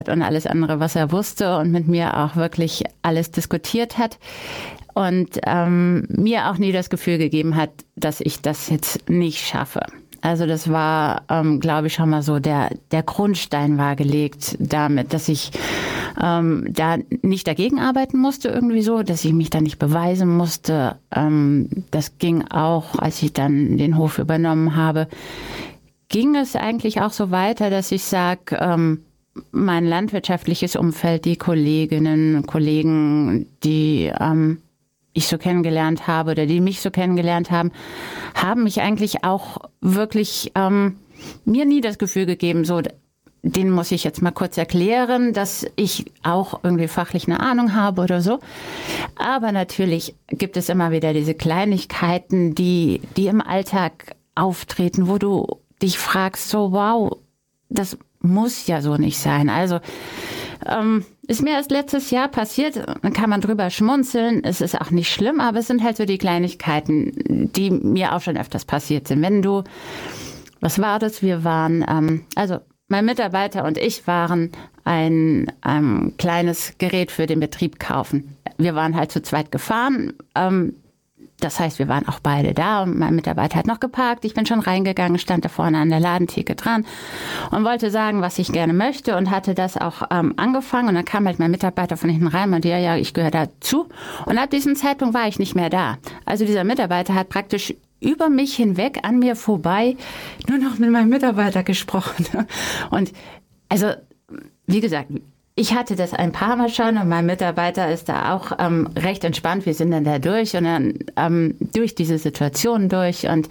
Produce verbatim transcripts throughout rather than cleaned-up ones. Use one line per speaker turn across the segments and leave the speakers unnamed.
und alles andere, was er wusste und mit mir auch wirklich alles diskutiert hat und ähm, mir auch nie das Gefühl gegeben hat, dass ich das jetzt nicht schaffe. Also das war, ähm, glaube ich, schon mal so, der, der Grundstein war gelegt damit, dass ich ähm, da nicht dagegen arbeiten musste irgendwie so, dass ich mich da nicht beweisen musste. Ähm, das ging auch, als ich dann den Hof übernommen habe, ging es eigentlich auch so weiter, dass ich sage, ähm, mein landwirtschaftliches Umfeld, die Kolleginnen und Kollegen, die ähm, ich so kennengelernt habe oder die mich so kennengelernt haben, haben mich eigentlich auch wirklich ähm, mir nie das Gefühl gegeben, so, den muss ich jetzt mal kurz erklären, dass ich auch irgendwie fachlich eine Ahnung habe oder so. Aber natürlich gibt es immer wieder diese Kleinigkeiten, die, die im Alltag auftreten, wo du dich fragst, so wow, das muss ja so nicht sein. Also ähm, ist mir erst letztes Jahr passiert, dann kann man drüber schmunzeln, es ist auch nicht schlimm, aber es sind halt so die Kleinigkeiten, die mir auch schon öfters passiert sind. Wenn du, was war das? Wir waren, ähm, also mein Mitarbeiter und ich waren ein ähm, kleines Gerät für den Betrieb kaufen. Wir waren halt zu zweit gefahren. Ähm, das heißt, wir waren auch beide da. Mein Mitarbeiter hat noch geparkt. Ich bin schon reingegangen, stand da vorne an der Ladentheke dran und wollte sagen, was ich gerne möchte und hatte das auch ähm, angefangen. Und dann kam halt mein Mitarbeiter von hinten rein und meinte, ja, ja, ich gehöre dazu. Und ab diesem Zeitpunkt war ich nicht mehr da. Also dieser Mitarbeiter hat praktisch über mich hinweg, an mir vorbei, nur noch mit meinem Mitarbeiter gesprochen. Und also, wie gesagt, ich hatte das ein paar Mal schon und mein Mitarbeiter ist da auch ähm, recht entspannt. Wir sind dann da durch und dann ähm, durch diese Situation durch und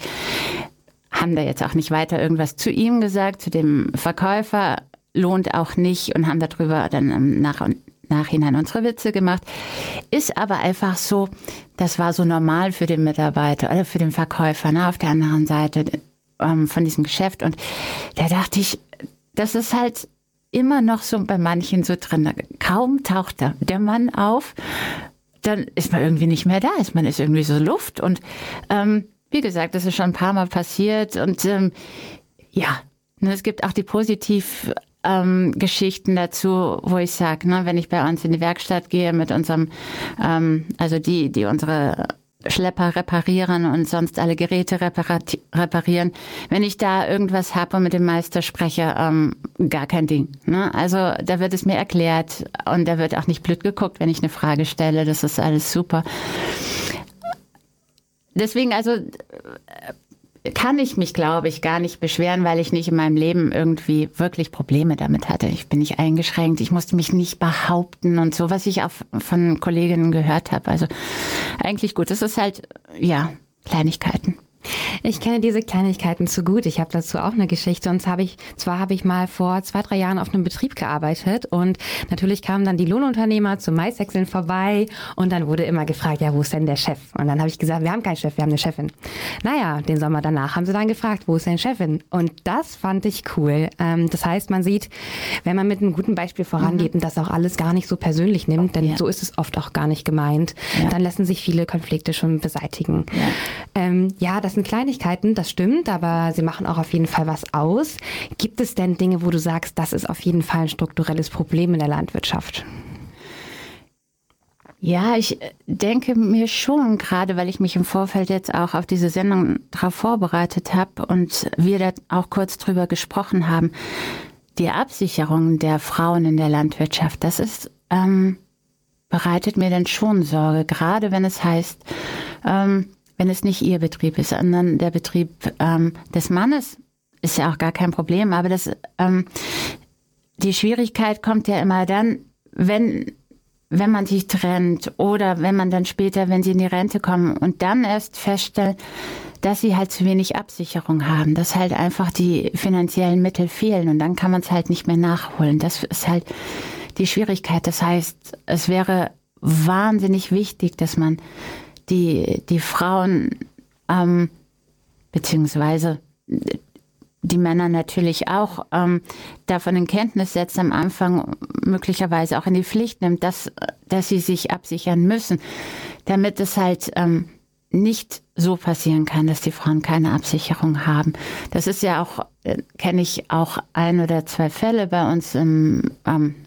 haben da jetzt auch nicht weiter irgendwas zu ihm gesagt, zu dem Verkäufer, lohnt auch nicht und haben darüber dann ähm, nach und Nachhinein unsere Witze gemacht. Ist aber einfach so, das war so normal für den Mitarbeiter oder für den Verkäufer, ne, auf der anderen Seite ähm, von diesem Geschäft. Und da dachte ich, das ist halt immer noch so bei manchen so drin. Kaum taucht der, der Mann auf, dann ist man irgendwie nicht mehr da. Ist man ist irgendwie so Luft. Und ähm, wie gesagt, das ist schon ein paar Mal passiert. Und ähm, ja, ne, es gibt auch die positiv Ähm, Geschichten dazu, wo ich sage, ne, wenn ich bei uns in die Werkstatt gehe mit unserem, ähm, also die, die unsere Schlepper reparieren und sonst alle Geräte reparati- reparieren, wenn ich da irgendwas habe und mit dem Meister spreche, ähm, gar kein Ding. Ne? Also da wird es mir erklärt und da wird auch nicht blöd geguckt, wenn ich eine Frage stelle. Das ist alles super. Deswegen also kann ich mich, glaube ich, gar nicht beschweren, weil ich nicht in meinem Leben irgendwie wirklich Probleme damit hatte. Ich bin nicht eingeschränkt, ich musste mich nicht behaupten und so, was ich auch von Kolleginnen gehört habe. Also eigentlich gut. Das ist halt, ja, Kleinigkeiten.
Ich kenne diese Kleinigkeiten zu gut. Ich habe dazu auch eine Geschichte. Und zwar habe ich, zwar habe ich mal vor zwei, drei Jahren auf einem Betrieb gearbeitet. Und natürlich kamen dann die Lohnunternehmer zum Maiswechseln vorbei. Und dann wurde immer gefragt, ja, wo ist denn der Chef? Und dann habe ich gesagt, wir haben keinen Chef, wir haben eine Chefin. Naja, den Sommer danach haben sie dann gefragt, wo ist denn Chefin? Und das fand ich cool. Das heißt, man sieht, wenn man mit einem guten Beispiel vorangeht mhm. und das auch alles gar nicht so persönlich nimmt, denn ja. so ist es oft auch gar nicht gemeint, ja. dann lassen sich viele Konflikte schon beseitigen. Ja, ähm, ja das Das sind Kleinigkeiten, das stimmt, aber sie machen auch auf jeden Fall was aus. Gibt es denn Dinge, wo du sagst, das ist auf jeden Fall ein strukturelles Problem in der Landwirtschaft?
Ja, ich denke mir schon, gerade weil ich mich im Vorfeld jetzt auch auf diese Sendung darauf vorbereitet habe und wir da auch kurz drüber gesprochen haben, die Absicherung der Frauen in der Landwirtschaft, das ist, ähm, bereitet mir dann schon Sorge, gerade wenn es heißt, ähm, wenn es nicht ihr Betrieb ist, sondern der Betrieb ähm, des Mannes, ist ja auch gar kein Problem. Aber das, ähm, die Schwierigkeit kommt ja immer dann, wenn, wenn man sich trennt oder wenn man dann später, wenn sie in die Rente kommen und dann erst feststellt, dass sie halt zu wenig Absicherung haben, dass halt einfach die finanziellen Mittel fehlen und dann kann man es halt nicht mehr nachholen. Das ist halt die Schwierigkeit. Das heißt, es wäre wahnsinnig wichtig, dass man die, die Frauen, ähm, beziehungsweise die Männer natürlich auch, ähm, davon in Kenntnis setzt am Anfang, möglicherweise auch in die Pflicht nimmt, dass, dass sie sich absichern müssen, damit es halt ähm, nicht so passieren kann, dass die Frauen keine Absicherung haben. Das ist ja auch, äh, kenne ich auch ein oder zwei Fälle bei uns im, ähm,